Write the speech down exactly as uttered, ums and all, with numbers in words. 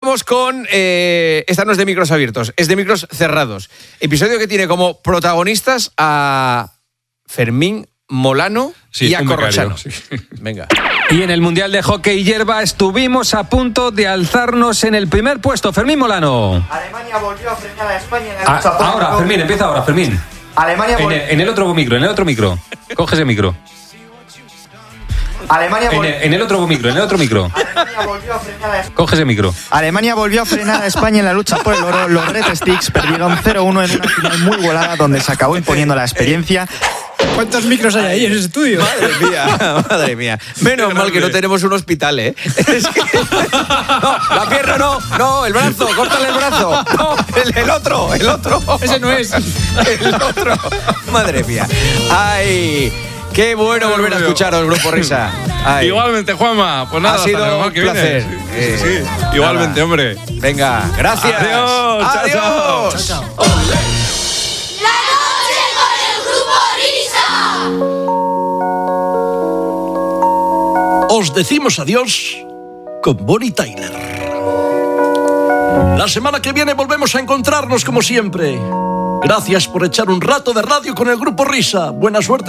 vamos con... Eh, esta no es de micros abiertos, es de micros cerrados. Episodio que tiene como protagonistas a Fermín Molano sí, y a Corrochano. Sí. Venga. Y en el Mundial de Hockey Hierba estuvimos a punto de alzarnos en el primer puesto. Fermín Molano. Alemania volvió a frenar a España en la A, lucha por el ahora, oro. Fermín, empieza ahora, Fermín. Alemania En volvió... el, en el otro micro, en el otro micro. Coge ese micro. Alemania, En vol... el, en el otro micro, en el otro micro. Alemania volvió a frenar a... Coge ese micro. Alemania volvió a frenar a España en la lucha por el oro. Los Red Sticks perdieron cero uno en una final muy volada donde se acabó imponiendo la experiencia. ¿Cuántos micros hay ahí en ese estudio? Madre mía, madre mía. Menos mal que no tenemos un hospital, ¿eh? Es que... No, la pierna no, no, el brazo, córtale el brazo. No, el, el otro, el otro. Ese no es. El otro. Madre mía. Ay, qué bueno volver a escucharos, Grupo Risa. Ay. Igualmente, Juanma. Pues nada, Ha sido hasta el un mal que placer. viene. Sí, Eh, sí, sí. Igualmente, nada. hombre. Venga, gracias. Adiós. Chao, Adiós. chao. Chao, chao. La noche con el Grupo Risa. Os decimos adiós con Bonnie Tyler. La semana que viene volvemos a encontrarnos como siempre. Gracias por echar un rato de radio con el Grupo Risa. Buena suerte.